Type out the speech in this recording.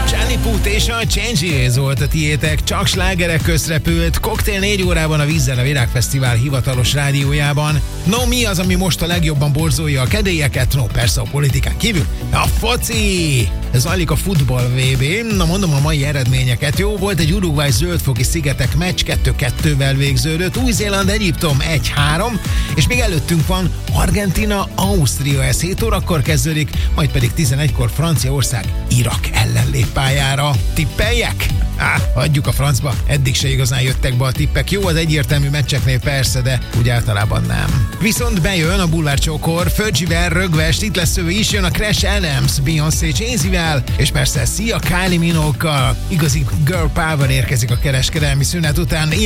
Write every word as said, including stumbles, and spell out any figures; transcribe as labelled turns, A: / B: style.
A: Charlie Puth és a Changes volt a tiétek, csak slágerek közrepült, koktél négy órában a Vízzel a Virágfesztivál hivatalos rádiójában. No, mi az, ami most a legjobban borzolja a kedélyeket? No, persze a politikán kívül. A foci! Zajlik a futball vé bé. Na, mondom a mai eredményeket. Jó, volt egy Uruguay zöldfoki szigetek meccs, kettő kettővel végződött. Új-Zéland, Egyiptom egy három, és még előttünk van Argentina, Ausztria, ez hét órakor kezdődik, majd pedig tizenegykor Franciaország Irak ellen lép pályára. Tippeljek? Á, hagyjuk a francba, eddig se igazán jöttek be a tippek. Jó, az egyértelmű meccseknél persze, de úgy általában nem. Viszont bejön a bulvárcsókor, Fergie-vel, Rögvest, itt lesz ő is, jön a Crash Adams, Beyoncé, Jay-Z-vel, és persze Sia, Kylie Minogue-kal. Igazi girl power érkezik a kereskedelmi szünet után.